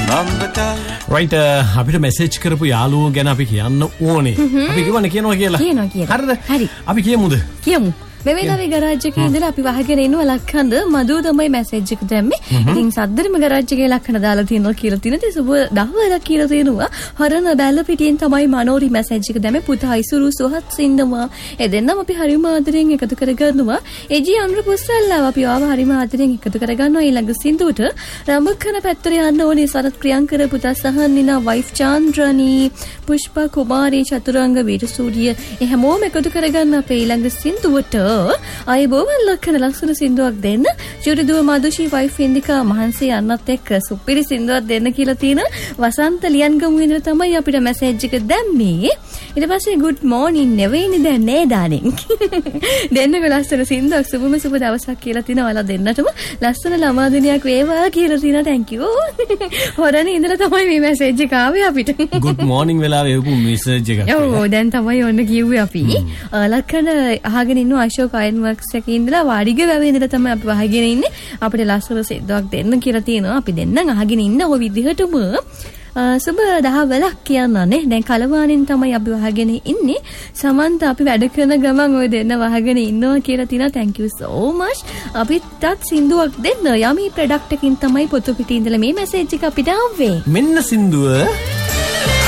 Right අපිට message කරපු යාළුවෝ ගැන අපි කියන්න ඕනේ. අපි කියනවා කියලා. හරිද? හරි. අපි කියමුද? කියමු. මේ වෙලාවේ ගරාජ් එකේ ඉඳලා අපි වහගෙන ඉන්නවා ලක්හඳ මధు තමයි මැසේජ් එක දැම්මේ. ඉතින් සද්දරම ගරාජ් එකේ ලක්හඳ දාලා තියෙනවා කියලා තියෙනවා. සුබ දහවලක් කියලා තියෙනවා. හරන බැල පිටියෙන් තමයි මනෝරි මැසේජ් එක දැම්මේ. පුතා ඉසුරු සොහත් සින්නවා. ඒ දෙන්නම අපි හරිම ආදරෙන් එකතු කරගන්නවා. එජි අනුර පුස්සල්ලාව අපි ආව හරිම ආදරෙන් එකතු කරගන්නවා. ඊළඟ සින්දුවට රඹකන පැත්තට යන්න ඕනේ. සරත් ප්‍රියංකර පුතා සහන්නිනා වයිෆ් චාන්ද්‍රනී පුෂ්පා කුමාරී චතුරංග වීරසූරිය ඒ හැමෝම එකතු කරගන්න අපේ ඊළඟ සින්දුවට අය බෝවන් ලක්කන ලක්ෂණ සින්දුවක් දෙන්න චුරිදුව මදුෂී වයිෆ් ඉන්දිකා මහන්සිය යන්නත් එක්ක සුපිරි සින්දුවක් දෙන්න කියලා තියෙන වසන්ත ලියන්ගමු ඉඳලා තමයි අපිට මැසේජ් එක දැම්මේ. ඊට පස්සේ good morning නෙවෙයිනේ දැන් නේ ඩාලින්. දෙන්නක ලස්සන සින්දුවක් සුබම සුබ දවසක් කියලා තිනවලා දෙන්නටම ලස්සන ළමා දිනයක් වේවා කියලා තිනා thank you. හොරනේ ඉඳලා තමයි මේ මැසේජ් එක ආවේ අපිට. good morning වෙලාවේ එවපු මැසේජ් එකක්. ඔව් දැන් තමයි ඔන්න කිව්වේ අපි. ලක්කන අහගෙන ඉන්න අශෝක අයන් වර්ක්ස් එකේ ඉඳලා වාඩිගේ වැවේ ඉඳලා තමයි අපි වහගෙන ඉන්නේ. අපිට ලස්සන සින්දුවක් දෙන්න කියලා තියෙනවා. අපි දෙන්නම් අහගෙන ඉන්න ඔය විදිහටම සුබ දහවලක් කියන්නනේ. දැන් කලවාණින් තමයි අපි වහගෙන ඉන්නේ. සමන්ත අපි වැඩ කරන ගමන් ඔය දෙන්න වහගෙන ඉන්නවා කියලා තිනා thank you so much. අපිටත් සින්දුවක් දෙන්න. යමි ප්‍රොඩක්ට් එකකින් තමයි පොතු පිටි ඉඳලා මේ මැසේජ් එක අපිට ආවේ. මෙන්න සින්දුව